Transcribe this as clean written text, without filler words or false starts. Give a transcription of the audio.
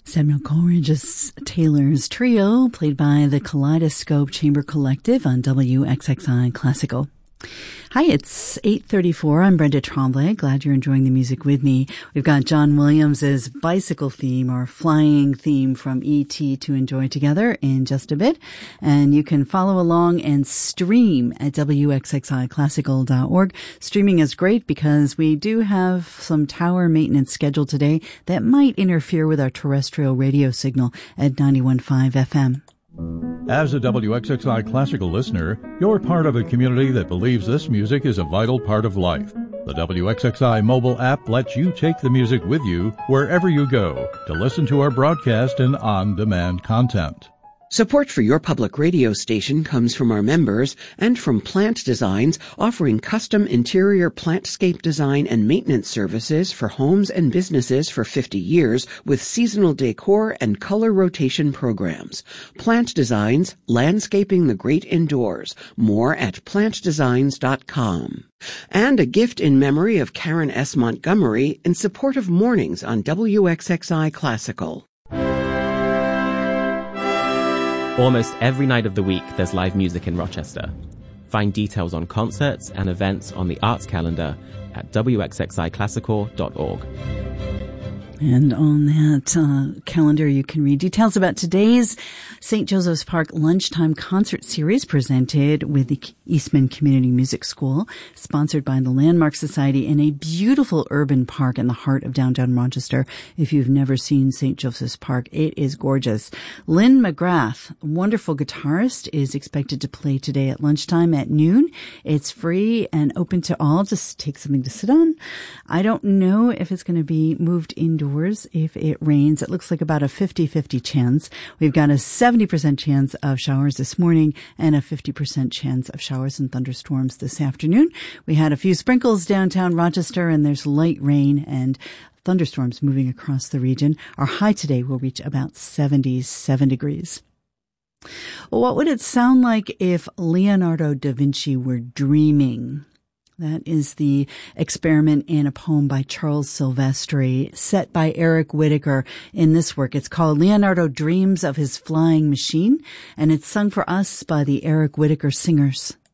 Samuel Coleridge's Taylor's Trio, played by the Kaleidoscope Chamber Collective on WXXI Classical. Hi, it's 8:34. I'm Brenda Tremblay. Glad you're enjoying the music with me. We've got John Williams' bicycle theme or flying theme from E.T. to enjoy together in just a bit. And you can follow along and stream at WXXIClassical.org. Streaming is great because we do have some tower maintenance scheduled today that might interfere with our terrestrial radio signal at 91.5 FM. As a WXXI Classical listener, you're part of a community that believes this music is a vital part of life. The WXXI mobile app lets you take the music with you wherever you go to listen to our broadcast and on-demand content. Support for your public radio station comes from our members and from Plant Designs, offering custom interior plantscape design and maintenance services for homes and businesses for 50 years with seasonal decor and color rotation programs. Plant Designs, landscaping the great indoors. More at plantdesigns.com. And a gift in memory of Karen S. Montgomery in support of mornings on WXXI Classical. Almost every night of the week, there's live music in Rochester. Find details on concerts and events on the arts calendar at wxxiclassical.org. And on that calendar, you can read details about today's St. Joseph's Park Lunchtime Concert Series presented with the Eastman Community Music School, sponsored by the Landmark Society in a beautiful urban park in the heart of downtown Rochester. If you've never seen St. Joseph's Park, it is gorgeous. Lynn McGrath, wonderful guitarist, is expected to play today at lunchtime at noon. It's free and open to all. Just take something to sit on. I don't know if it's going to be moved indoors if it rains. It looks like about a 50-50 chance. We've got a 70% chance of showers this morning and a 50% chance of showers and thunderstorms this afternoon. We had a few sprinkles downtown Rochester, and there's light rain and thunderstorms moving across the region. Our high today will reach about 77 degrees. What would it sound like if Leonardo da Vinci were dreaming? That is the experiment in a poem by Charles Silvestri, set by Eric Whitacre in this work. It's called Leonardo Dreams of His Flying Machine, and it's sung for us by the Eric Whitacre Singers.